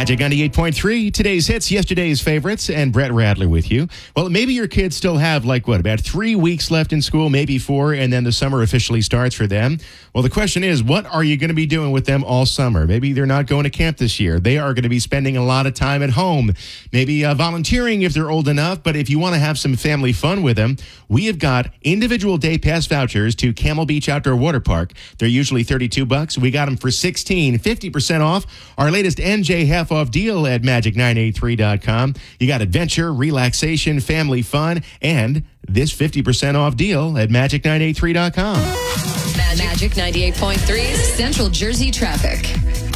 Magic 98.3, today's hits, yesterday's favorites, and Brett Radler with you. Well, maybe your kids still have, about 3 weeks left in school, maybe 4, and then the summer officially starts for them. Well, the question is, what are you going to be doing with them all summer? Maybe they're not going to camp this year. They are going to be spending a lot of time at home, maybe volunteering if they're old enough, but if you want to have some family fun with them, we have got individual day pass vouchers to Camel Beach Outdoor Water Park. They're usually $32. We got them for $16, 50% off. Our latest NJ half-off deal at Magic983.com. You got adventure, relaxation, family fun, and this 50% off deal at Magic983.com. Magic 98.3's Central Jersey traffic.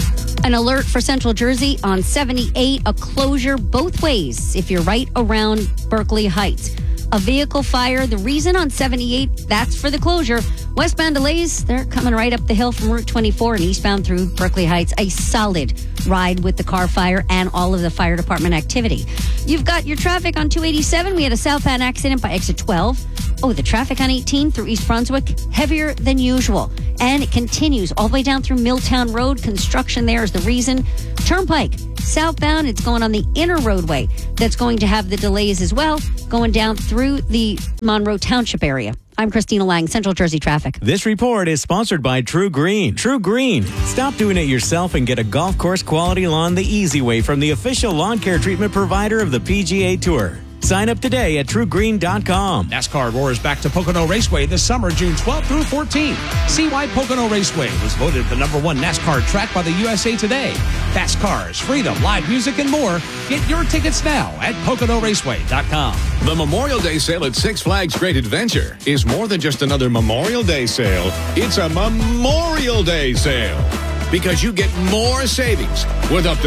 An alert for Central Jersey on 78, a closure both ways if you're right around Berkeley Heights. A vehicle fire, the reason on 78, that's for the closure. Westbound delays, they're coming right up the hill from Route 24 and eastbound through Berkeley Heights. A solid ride with the car fire and all of the fire department activity. You've got your traffic on 287. We had a southbound accident by exit 12. Oh, the traffic on 18 through East Brunswick, heavier than usual. And it continues all the way down through Milltown Road. Construction there is the reason. Turnpike, southbound, it's going on the inner roadway. That's going to have the delays as well, going down through the Monroe Township area. I'm Christina Lang, Central Jersey Traffic. This report is sponsored by True Green. True Green. Stop doing it yourself and get a golf course quality lawn the easy way from the official lawn care treatment provider of the PGA Tour. Sign up today at TrueGreen.com. NASCAR roars back to Pocono Raceway this summer, June 12th through 14th. See why Pocono Raceway was voted the #1 NASCAR track by the USA Today. Fast cars, freedom, live music, and more. Get your tickets now at PoconoRaceway.com. The Memorial Day sale at Six Flags Great Adventure is more than just another Memorial Day sale. It's a Memorial Day sale. Because you get more savings with up to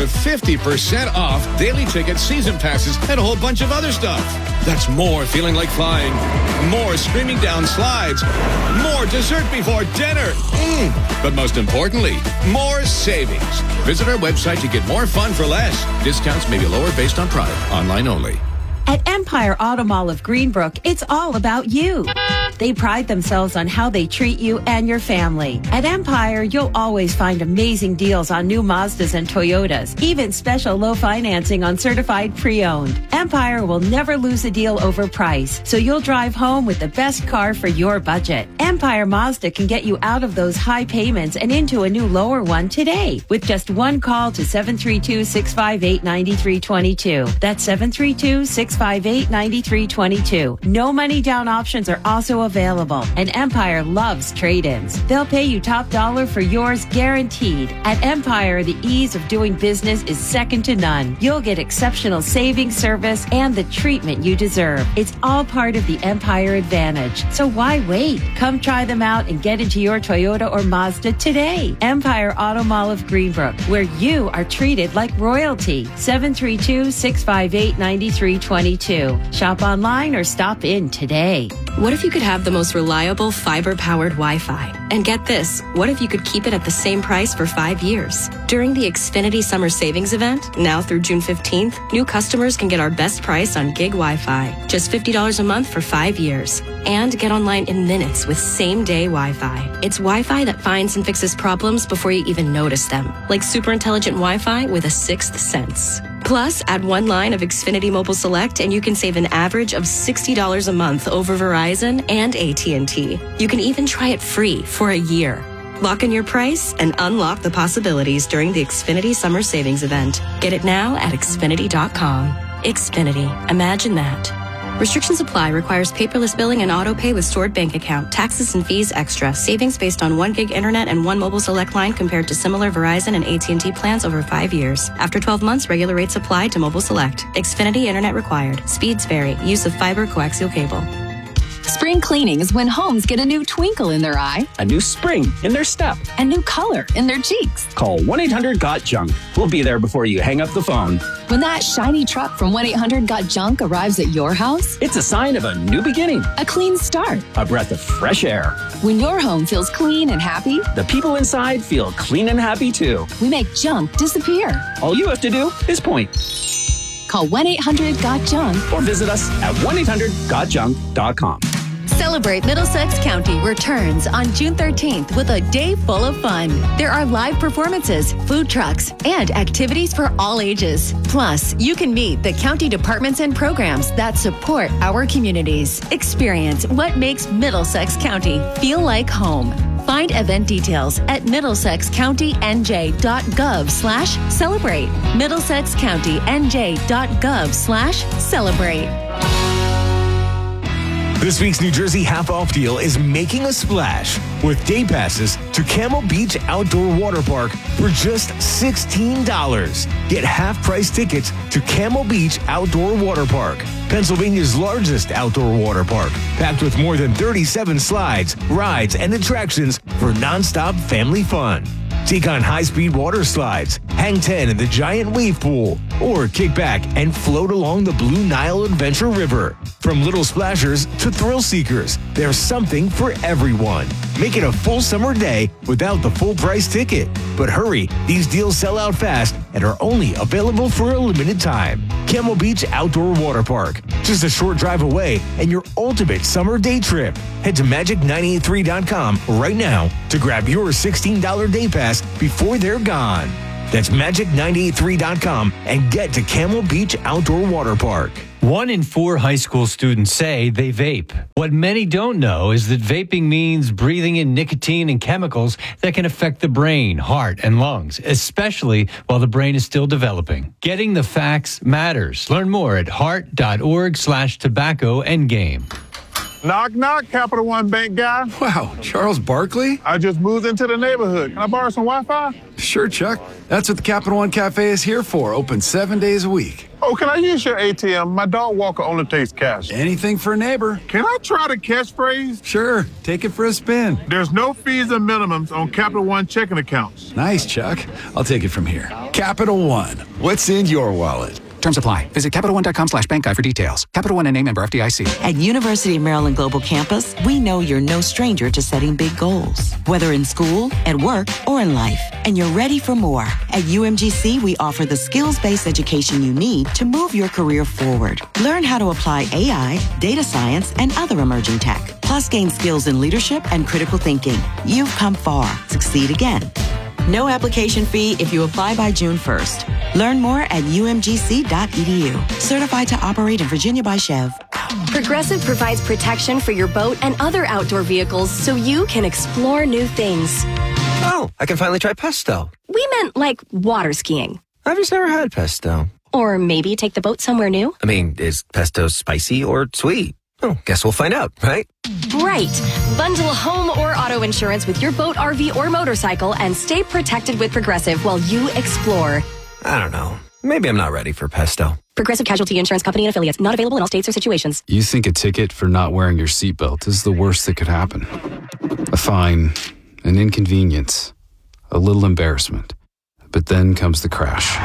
50% off daily tickets, season passes, and a whole bunch of other stuff. That's more feeling like flying, more screaming down slides, more dessert before dinner. But most importantly, more savings. Visit our website to get more fun for less. Discounts may be lower based on product. Online only. At Empire Auto Mall of Greenbrook, it's all about you. They pride themselves on how they treat you and your family. At Empire, you'll always find amazing deals on new Mazdas and Toyotas, even special low financing on certified pre-owned. Empire will never lose a deal over price, so you'll drive home with the best car for your budget. Empire Mazda can get you out of those high payments and into a new lower one today with just one call to 732-658-9322. That's 732-658-9322. No money down options are also available, and Empire loves trade-ins. They'll pay you top dollar for yours guaranteed. At Empire, the ease of doing business is second to none. You'll get exceptional saving, service, and the treatment you deserve. It's all part of the Empire advantage. So why wait? Come try them out and get into your Toyota or Mazda today. Empire Auto Mall of Greenbrook, where you are treated like royalty. 732-658-9322. Shop online or stop in today. What if you could have the most reliable fiber-powered Wi-Fi? And get this, what if you could keep it at the same price for 5 years? During the Xfinity Summer Savings Event, now through June 15th, new customers can get our best price on gig Wi-Fi, just $50 a month for 5 years. And get online in minutes with same-day Wi-Fi. It's Wi-Fi that finds and fixes problems before you even notice them, like super intelligent Wi-Fi with a sixth sense. Plus, add one line of Xfinity Mobile Select and you can save an average of $60 a month over Verizon and AT&T. You can even try it free for a year. Lock in your price and unlock the possibilities during the Xfinity Summer Savings Event. Get it now at Xfinity.com. Xfinity. Imagine that. Restrictions apply. Requires paperless billing and auto pay with stored bank account. Taxes and fees extra. Savings based on 1 gig internet and 1 mobile select line compared to similar Verizon and AT&T plans over 5 years. After 12 months, regular rates apply to mobile select. Xfinity internet required. Speeds vary. Use of fiber coaxial cable. Spring cleaning is when homes get a new twinkle in their eye, a new spring in their step, a new color in their cheeks. Call 1-800-GOT-JUNK. We'll be there before you hang up the phone. When that shiny truck from 1-800-GOT-JUNK arrives at your house, it's a sign of a new beginning, a clean start, a breath of fresh air. When your home feels clean and happy, the people inside feel clean and happy too. We make junk disappear. All you have to do is point. Call 1-800-GOT-JUNK or visit us at 1-800-GOT-JUNK.com. Celebrate Middlesex County returns on June 13th with a day full of fun. There are live performances, food trucks, and activities for all ages. Plus, you can meet the county departments and programs that support our communities. Experience what makes Middlesex County feel like home. Find event details at middlesexcountynj.gov/celebrate. middlesexcountynj.gov/celebrate. This week's New Jersey half-off deal is making a splash with day passes to Camel Beach Outdoor Water Park for just $16. Get half-price tickets to Camel Beach Outdoor Water Park, Pennsylvania's largest outdoor water park, packed with more than 37 slides, rides, and attractions for nonstop family fun. Take on high-speed water slides, hang 10 in the giant wave pool, or kick back and float along the Blue Nile Adventure River. From little splashers to thrill seekers, there's something for everyone. Make it a full summer day without the full price ticket. But hurry, these deals sell out fast and are only available for a limited time. Camel Beach Outdoor Water Park, just a short drive away, and your ultimate summer day trip. Head to magic983.com right now to grab your $16 day pass before they're gone. That's magic983.com and get to Camel Beach Outdoor Water Park. 1 in 4 high school students say they vape. What many don't know is that vaping means breathing in nicotine and chemicals that can affect the brain, heart, and lungs, especially while the brain is still developing. Getting the facts matters. Learn more at heart.org/tobacco-endgame. Knock, knock, Capital One Bank guy. Wow, Charles Barkley? I just moved into the neighborhood. Can I borrow some Wi-Fi? Sure, Chuck. That's what the Capital One Cafe is here for. Open 7 days a week. Oh, can I use your ATM? My dog walker only takes cash. Anything for a neighbor. Can I try the catchphrase? Sure, take it for a spin. There's no fees and minimums on Capital One checking accounts. Nice, Chuck. I'll take it from here. Capital One. What's in your wallet? Terms apply. Visit CapitalOne.com/bank guide for details. Capital One and member FDIC. At University of Maryland Global Campus, we know you're no stranger to setting big goals, whether in school, at work, or in life. And you're ready for more. At UMGC, we offer the skills-based education you need to move your career forward. Learn how to apply AI, data science, and other emerging tech. Plus, gain skills in leadership and critical thinking. You've come far. Succeed again. No application fee if you apply by June 1st. Learn more at umgc.edu. Certified to operate in Virginia by Chev. Progressive provides protection for your boat and other outdoor vehicles so you can explore new things. Oh, I can finally try pesto. We meant like water skiing. I've just never had pesto. Or maybe take the boat somewhere new. I mean, is pesto spicy or sweet? Oh, guess we'll find out, right? Right. Bundle home or auto insurance with your boat, RV, or motorcycle and stay protected with Progressive while you explore. I don't know. Maybe I'm not ready for pesto. Progressive Casualty Insurance Company and affiliates. Not available in all states or situations. You think a ticket for not wearing your seatbelt is the worst that could happen. A fine, an inconvenience, a little embarrassment. But then comes the crash.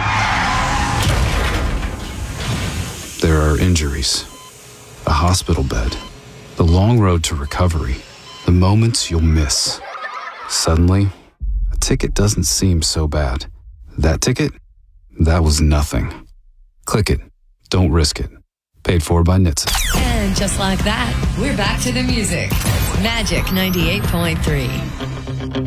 There are injuries, a hospital bed, the long road to recovery, the moments you'll miss. Suddenly, a ticket doesn't seem so bad. That ticket? That was nothing. Click it. Don't risk it. Paid for by NHTSA. And just like that, we're back to the music. Magic 98.3.